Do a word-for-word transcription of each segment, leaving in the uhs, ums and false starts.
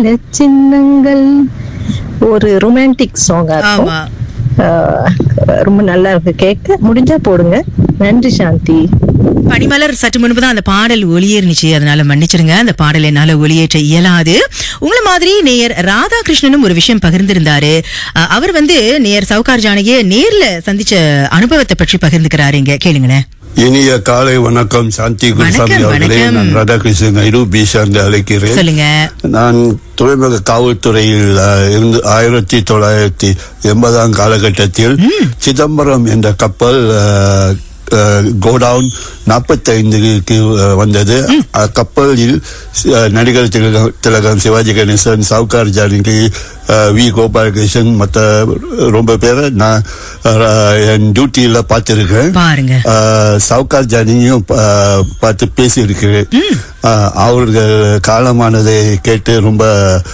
நீல சின்னங்கள் ஒரு ரொமான்டிக் சாங்கா இருக்கும். ரொம்ப நல்லா இருக்கு கேட்க. முடிஞ்சா போடுங்க. நன்றி சாந்தி. பனிமலர் சற்று முன்புதான் அந்த பாடல் ஒளியேறிச்சு, அதனால மன்னிச்சிருங்க, அந்த பாடல் என்னால ஒளியேற்ற இயலாது. உங்களை மாதிரி நேயர் ராதாகிருஷ்ணனும் ஒரு விஷயம் பகிர்ந்திருந்தாரு. அவர் வந்து நேயர் சவுகார் ஜானகியை நேர்ல சந்திச்ச அனுபவத்தை பற்றி பகிர்ந்துக்கிறாருங்க. கேளுங்களேன். இனிய காலை வணக்கம் சாந்தி குருசாமி அவர்களே. நான் ராதாகிருஷ்ணன் ஐரூபி சார்ந்து அழைக்கிறேன். சொல்லுங்க. நான் துறைமுக காவல்துறையில் இருந்து ஆயிரத்தி தொள்ளாயிரத்தி எண்பதாம் காலகட்டத்தில் சிதம்பரம் என்ற கப்பல் கோடவுன் நாற்பத்தி ஐந்துக்கு வந்தது. கப்பலில் நடிகர் திலகம், சிவாஜி கணேசன், சவுகார் ஜானகி, வி கோபாலகிருஷ்ணன் மற்ற ரொம்ப பேரை நான் என் டியூட்டியில பார்த்திருக்கேன். சவுகார் ஜானகியும் பார்த்து பேசியிருக்கிறேன். அவர்கள் காலமானதை கேட்டு ரொம்ப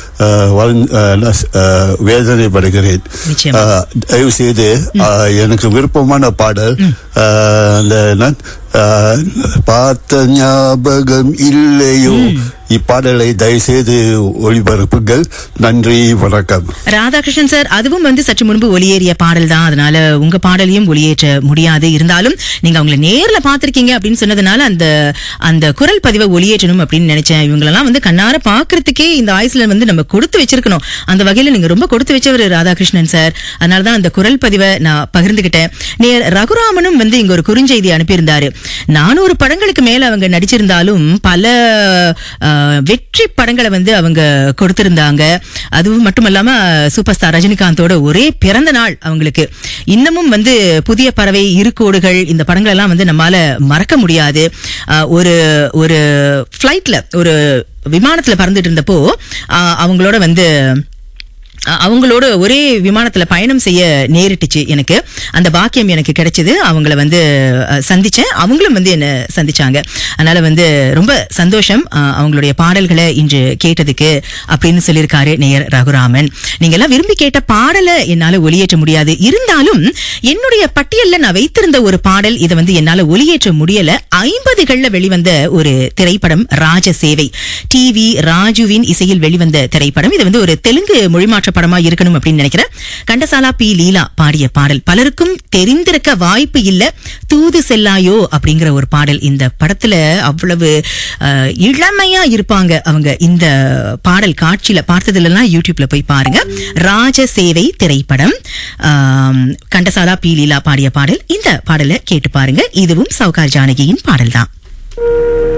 வேதனைப்படுகிறேன். தயவு செய்து எனக்கு விருப்பமான பாடல் அந்த பார்த்த ஞாபகம் இல்லையோ இப்பாடலை தயவுசெய்து ஒளிபரப்புகள். நன்றி, வணக்கம். ராதாகிருஷ்ணன் சார், அதுவும் வந்து சற்று முன்பு ஒளியேறிய பாடல் தான், அதனால உங்க பாடலையும் ஒளியேற்ற முடியாது. இருந்தாலும் நீங்க அவங்களை நேர்ல பாத்திருக்கீங்க அப்படின்னு சொன்னதுனால அந்த அந்த குரல் பதிவை ஒளியேற்றணும் அப்படின்னு நினைச்சேன். இவங்களெல்லாம் வந்து கண்ணார பாக்குறதுக்கே இந்த ஆயுசுல வந்து நம்ம கொடுத்து வச்சிருக்கணும். அந்த வகையில நீங்க ரொம்ப கொடுத்து வச்சவர் ராதாகிருஷ்ணன் சார். அதனாலதான் அந்த குரல் பதிவை நான் பகிர்ந்துகிட்டேன். நேர் ரகுராமனும் வந்து இங்க ஒரு குறுஞ்செய்தி அனுப்பியிருந்தாரு. நானூறு படங்களுக்கு மேல அவங்க நடிச்சிருந்தாலும் பல வெற்றி படங்களை வந்து அவங்க கொடுத்திருந்தாங்க. அதுவும் மட்டுமல்லாம சூப்பர் ஸ்டார் ரஜினிகாந்தோட ஒரே பிறந்த நாள் அவங்களுக்கு. இன்னமும் வந்து புதிய பறவை, இருக்கோடுகள், இந்த படங்கள் எல்லாம் வந்து நம்மால மறக்க முடியாது. ஒரு ஒரு பிளைட்ல ஒரு விமானத்துல பறந்துட்டு இருந்தப்போ அவங்களோட வந்து அவங்களோட ஒரே விமானத்துல பயணம் செய்ய நேரிட்டுச்சு. எனக்கு அந்த பாக்கியம் எனக்கு கிடைச்சது. அவங்கள வந்து சந்திச்சேன், அவங்களும் வந்து என்ன சந்திச்சாங்க. அதனால வந்து ரொம்ப சந்தோஷம் அவங்களுடைய பாடல்களை இன்று கேட்டதுக்கு அப்படின்னு சொல்லியிருக்காரு நேயர் ரகுராமன். நீங்க எல்லாம் விரும்பி கேட்ட பாடலை என்னால ஒளியேற்ற முடியாது. இருந்தாலும் என்னுடைய பட்டியல்ல நான் வைத்திருந்த ஒரு பாடல், இதை வந்து என்னால ஒளியேற்ற முடியல. ஐம்பதுகள்ல வெளிவந்த ஒரு திரைப்படம் ராஜசேவை. டி வி ராஜுவின் இசையில் வெளிவந்த திரைப்படம். இது வந்து ஒரு தெலுங்கு மொழிமாற்ற படமா இருக்கணும் அப்படின்னு நினைக்கிறேன். கண்டசாலா பி லீலா பாடிய பாடல் பலருக்கும் தெரிந்திருக்க வாய்ப்பு இல்ல. தூது செல்லாயோ அப்படிங்கிற ஒரு பாடல். இந்த படத்துல அவ்வளவு இளமையா இருப்பாங்க அவங்க. இந்த பாடல் காட்சியில பார்த்ததுல எல்லாம் யூடியூப்ல போய் பாருங்க. ராஜசேவை திரைப்படம், கண்டசாலா பி லீலா பாடிய பாடல். இந்த பாடலை கேட்டு பாருங்க. இதுவும் சவுகார் ஜானகியின் பாடல் தான்.